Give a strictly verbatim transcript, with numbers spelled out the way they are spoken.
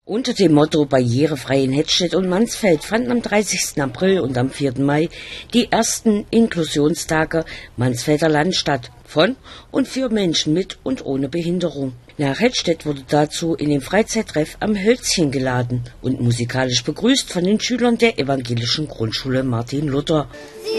Unter dem Motto Barrierefrei in Hettstedt und Mansfeld fanden am dreißigsten April und am vierten Mai die ersten Inklusionstage Mansfelder Land statt, von und für Menschen mit und ohne Behinderung. Nach Hettstedt wurde dazu in den Freizeittreff am Hölzchen geladen und musikalisch begrüßt von den Schülern der evangelischen Grundschule Martin Luther.